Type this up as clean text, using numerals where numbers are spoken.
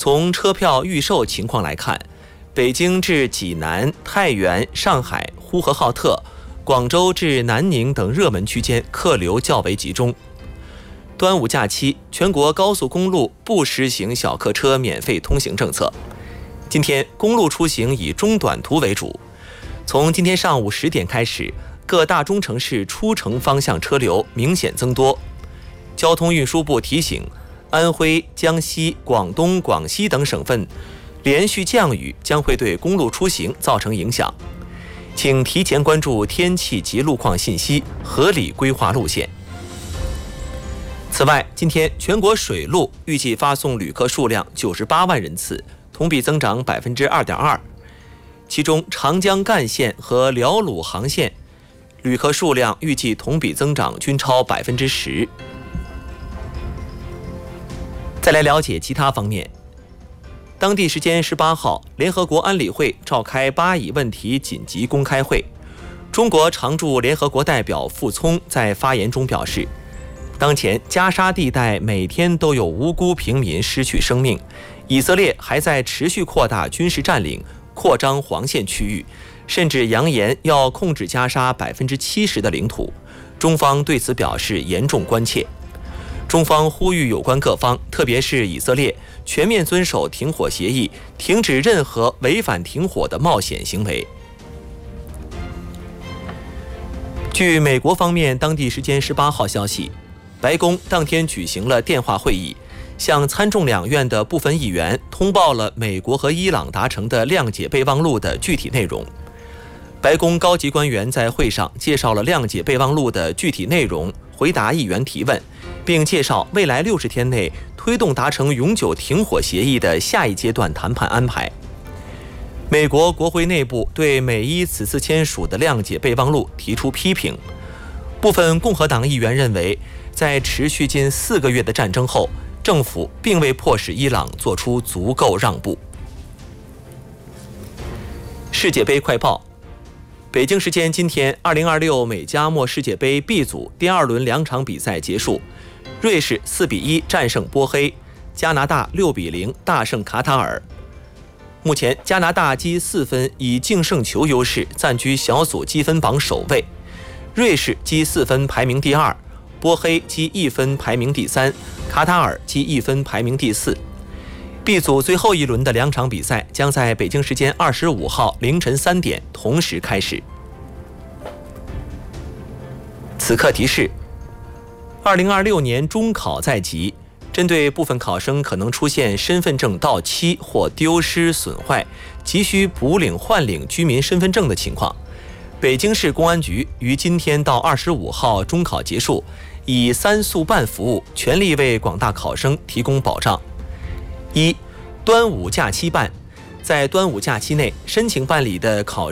从车票预售情况来看，北京至济南、太原、上海、呼和浩特、广州至南宁等热门区间客流较为集中。端午假期，全国高速公路不实行小客车免费通行政策。今天公路出行以中短途为主。从今天上午10点开始，各大中城市出城方向车流明显增多。交通运输部提醒，安徽、江西、广东、广西等省份连续降雨将会对公路出行造成影响，请提前关注天气及路况信息，合理规划路线。此外，今天全国水路预计发送旅客数量98万人次，同比增长 2.2%， 其中长江干线和辽鲁航线旅客数量预计同比增长均超 10%。 再来了解其他方面。当地时间18号，联合国安理会召开巴以问题紧急公开会。中国常驻联合国代表傅聪在发言中表示，当前加沙地带每天都有无辜平民失去生命，以色列还在持续扩大军事占领，扩张黄线区域，甚至扬言要控制加沙 70% 的领土。中方对此表示严重关切。中方呼吁有关各方，特别是以色列，全面遵守停火协议，停止任何违反停火的冒险行为。据美国方面当地时间18号消息，白宫当天举行了电话会议，向参众两院的部分议员通报了美国和伊朗达成的谅解备忘录的具体内容。白宫高级官员在会上介绍了谅解备忘录的具体内容，回答议员提问，并介绍未来60天内推动达成永久停火协议的下一阶段谈判安排。美国国会内部对美伊此次签署的谅解备忘录提出批评。部分共和党议员认为，在持续近4个月的战争后，政府并未迫使伊朗做出足够让步。世界杯快报。北京时间今天，2026美加墨世界杯 B 组第2轮2场比赛结束，瑞士4-1战胜波黑，加拿大6-0大胜卡塔尔。目前加拿大积4分，以净胜球优势暂居小组积分榜首位，瑞士积4分排名第2，波黑积1分排名第3，卡塔尔积1分排名第4。B 组最后一轮的2场比赛将在北京时间25号凌晨3点同时开始。此刻提示：2026年中考在即，针对部分考生可能出现身份证到期或丢失损坏，急需补领换领居民身份证的情况，北京市公安局于今天到25号中考结束，以3速办服务全力为广大考生提供保障。1、端午假期办，在端午假期内申请办理的考